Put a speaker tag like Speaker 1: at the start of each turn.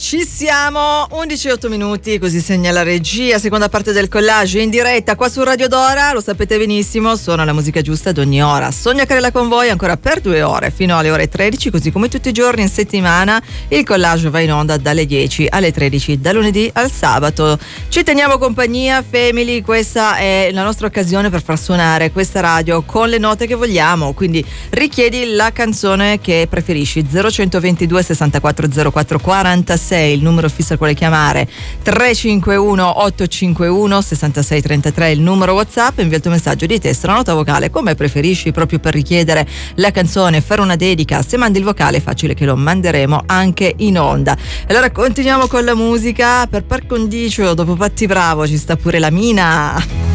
Speaker 1: ci siamo, 11:08, così segna la regia, seconda parte del collage in diretta qua su Radio Dora, lo sapete benissimo, suona la musica giusta ad ogni ora. Sonia Carella con voi ancora per 2 ore, fino alle ore 13, così come tutti i giorni in settimana. Il collage va in onda dalle 10 alle 13, da lunedì al sabato. Ci teniamo compagnia, family, questa è la nostra occasione per far suonare questa radio con le note che vogliamo, quindi richiedi la canzone che preferisci. 0122 64 04 46, il numero fisso al quale chiamare, 351 851 6633 il numero WhatsApp, invia il tuo messaggio di testo, una nota vocale come preferisci, proprio per richiedere la canzone, fare una dedica. Se mandi il vocale è facile che lo manderemo anche in onda. Allora continuiamo con la musica. Per par condicio, dopo Patti Bravo ci sta pure la Mina.